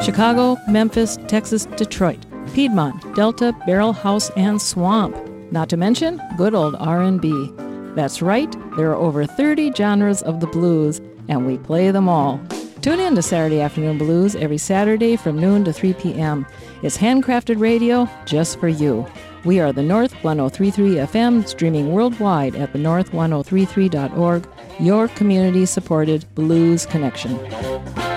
Chicago, Memphis, Texas, Detroit, Piedmont, Delta, Barrel House, and Swamp. Not to mention good old R&B. That's right, there are over 30 genres of the blues, and we play them all. Tune in to Saturday Afternoon Blues every Saturday from noon to 3 p.m. It's handcrafted radio just for you. We are the North 1033 FM, streaming worldwide at thenorth1033.org, your community-supported blues connection.